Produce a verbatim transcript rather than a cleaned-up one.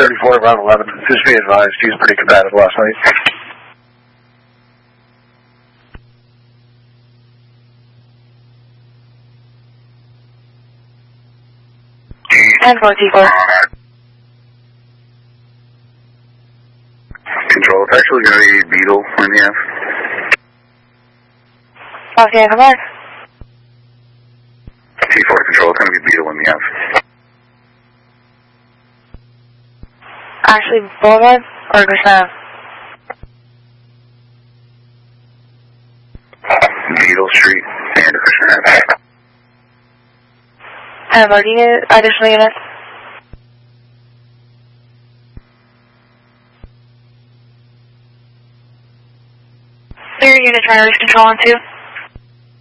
thirty-four, around eleven. Just be advised, he was pretty combative last night. ten forty-four. Control, it's actually going to be Beetle in the F. Okay, come on. T four Control, it's going to be Beetle in the F. Ashley Boulevard or Grisham? Beetle Street and Grisham. And what do you need additional units? Your unit trying to reach control on two.